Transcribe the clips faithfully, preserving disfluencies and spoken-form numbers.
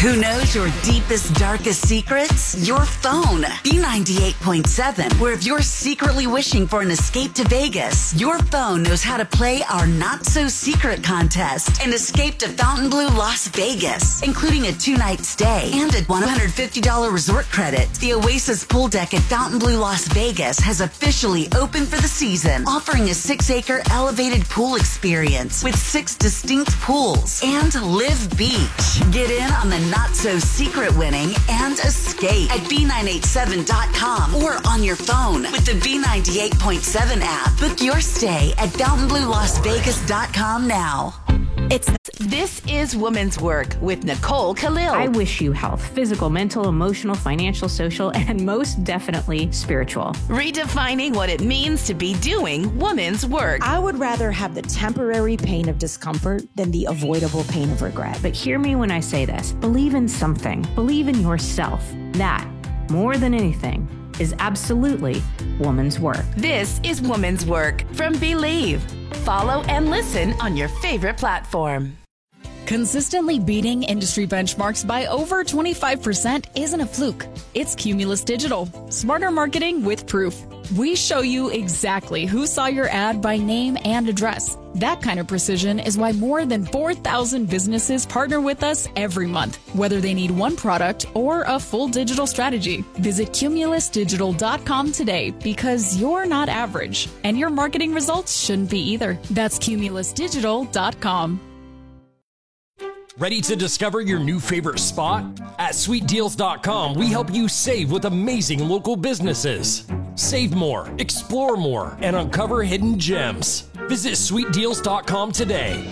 Who knows your deepest, darkest secrets? Your phone. B ninety-eight point seven, where if you're secretly wishing for an escape to Vegas, your phone knows how to play our not-so-secret contest and escape to Fontainebleau, Las Vegas, including a two-night stay and a one hundred fifty dollars resort credit. The Oasis Pool Deck at Fontainebleau, Las Vegas has officially opened for the season, offering a six-acre elevated pool experience with six distinct pools and Live Beach. Get in on the not-so-secret winning and escape at B nine eighty-seven dot com or on your phone with the B ninety-eight point seven app. Book your stay at Fontainebleau Las Vegas dot com now. It's This is Women's Work with Nicole Khalil. I wish you health, physical, mental, emotional, financial, social, and most definitely spiritual. Redefining what it means to be doing women's work. I would rather have the temporary pain of discomfort than the avoidable pain of regret. But hear me when I say this. Believe in something. Believe in yourself. That, more than anything, is absolutely woman's work. This is Women's Work from Believe. Follow and listen on your favorite platform. Consistently beating industry benchmarks by over twenty-five percent isn't a fluke. It's Cumulus Digital. Smarter marketing with proof. We show you exactly who saw your ad by name and address. That kind of precision is why more than four thousand businesses partner with us every month, whether they need one product or a full digital strategy. Visit Cumulus Digital dot com today because you're not average, and your marketing results shouldn't be either. That's Cumulus Digital dot com. Ready to discover your new favorite spot? At Sweet Deals dot com, we help you save with amazing local businesses. Save more, explore more, and uncover hidden gems. Visit Sweet Deals dot com today.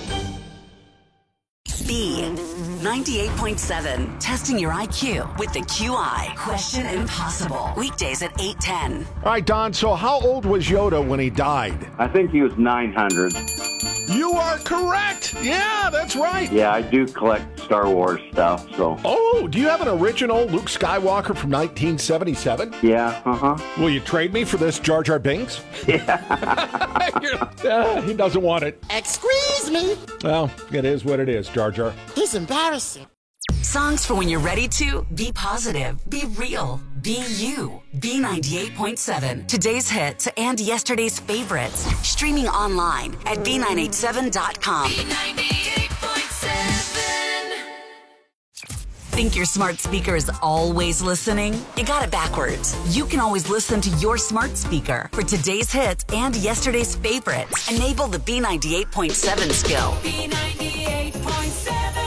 B ninety-eight point seven, testing your I Q with the Q I Question Impossible. Weekdays at eight ten. All right, Don, so how old was Yoda when he died? I think he was nine hundred. You are correct. Yeah, that's right. Yeah, I do collect Star Wars stuff, so. Oh, do you have an original Luke Skywalker from nineteen seventy-seven? Yeah, uh-huh. Will you trade me for this Jar Jar Binks? Yeah. uh, he doesn't want it. Excuse me. Well, it is what it is, Jar Jar. He's embarrassing. Songs for when you're ready to be positive, be real, be you. B ninety-eight point seven. Today's hits and yesterday's favorites. Streaming online at B nine eighty-seven dot com. B ninety-eight point seven. Think your smart speaker is always listening? You got it backwards. You can always listen to your smart speaker for today's hits and yesterday's favorites. Enable the B ninety-eight point seven skill. B ninety-eight point seven.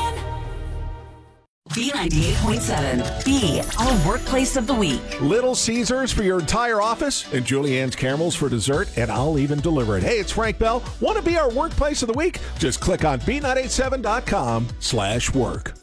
B ninety-eight point seven. Be our workplace of the week. Little Caesars for your entire office and Julianne's Caramels for dessert, and I'll even deliver it. Hey, it's Frank Bell. Want to be our workplace of the week? Just click on B nine eighty-seven dot com slash work.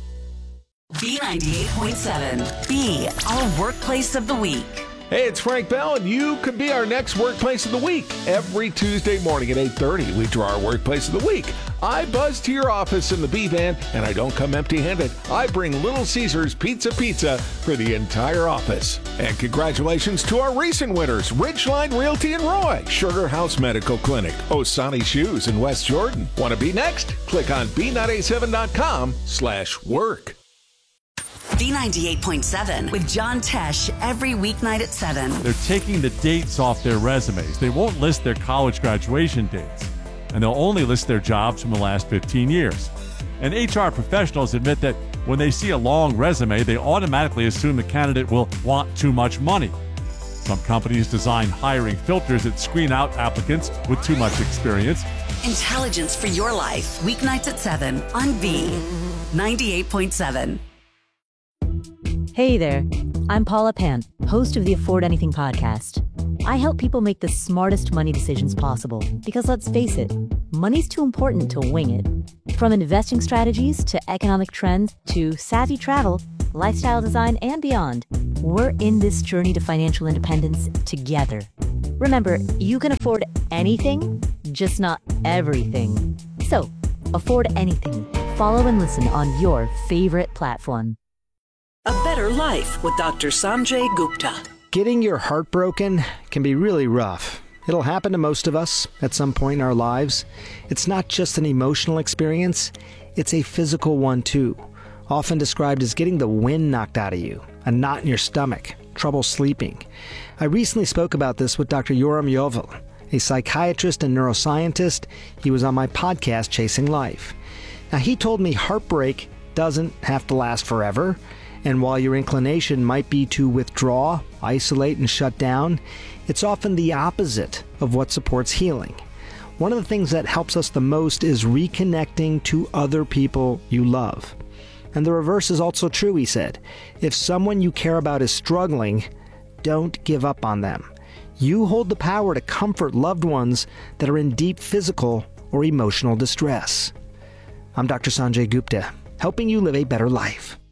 B ninety-eight point seven. Be our workplace of the week. Hey, it's Frank Bell, and you could be our next Workplace of the Week. Every Tuesday morning at eight thirty, we draw our Workplace of the Week. I buzz to your office in the B-Van, and I don't come empty-handed. I bring Little Caesars Pizza Pizza for the entire office. And congratulations to our recent winners, Ridgeline Realty in Roy, Sugar House Medical Clinic, Osani Shoes in West Jordan. Want to be next? Click on B nine eighty-seven dot com slash work. B ninety-eight point seven with John Tesh every weeknight at seven. They're taking the dates off their resumes. They won't list their college graduation dates, and they'll only list their jobs from the last fifteen years. And H R professionals admit that when they see a long resume, they automatically assume the candidate will want too much money. Some companies design hiring filters that screen out applicants with too much experience. Intelligence for your life. Weeknights at seven on B ninety-eight point seven. Hey there, I'm Paula Pant, host of the Afford Anything podcast. I help people make the smartest money decisions possible because let's face it, money's too important to wing it. From investing strategies to economic trends to savvy travel, lifestyle design, and beyond, we're in this journey to financial independence together. Remember, you can afford anything, just not everything. So, afford anything. Follow and listen on your favorite platform. A Better Life with Doctor Sanjay Gupta. Getting your heart broken can be really rough. It'll happen to most of us at some point in our lives. It's not just an emotional experience, it's a physical one too. often described as getting the wind knocked out of you, a knot in your stomach, trouble sleeping. I recently spoke about this with Doctor Yoram Yovel, a psychiatrist and neuroscientist. He was on my podcast, Chasing Life. Now, he told me heartbreak doesn't have to last forever, and while your inclination might be to withdraw, isolate, and shut down, it's often the opposite of what supports healing. One of the things that helps us the most is reconnecting to other people you love. And the reverse is also true, he said. If someone you care about is struggling, don't give up on them. You hold the power to comfort loved ones that are in deep physical or emotional distress. I'm Doctor Sanjay Gupta, helping you live a better life.